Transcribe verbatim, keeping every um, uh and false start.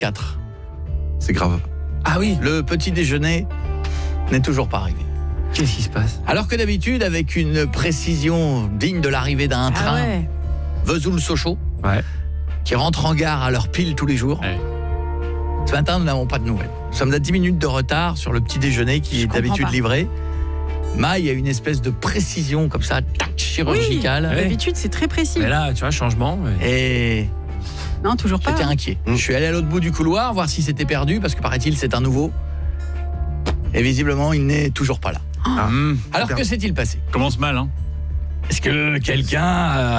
quatre. C'est grave. Ah oui, le petit déjeuner n'est toujours pas arrivé. Qu'est-ce qui se passe? Alors que d'habitude, avec une précision digne de l'arrivée d'un Ah train, ouais. Vesoul-Sochaux, Ouais. qui rentre en gare à l'heure pile tous les jours. Ouais. Ce matin, nous n'avons pas de nouvelles. Nous sommes à dix minutes de retard sur le petit déjeuner qui Je est comprends d'habitude pas. livré. Maï a une espèce de précision comme ça, tac, chirurgicale. Ouais. D'habitude, c'est très précis. Mais là, tu vois, changement. ouais. Et Non, toujours pas. j'étais inquiet. Mm. Je suis allé à l'autre bout du couloir voir si c'était perdu, parce que paraît-il, c'est un nouveau. Et visiblement, il n'est toujours pas là. Hum, Alors Super. que s'est-il passé? commence mal, hein. Est-ce que quelqu'un a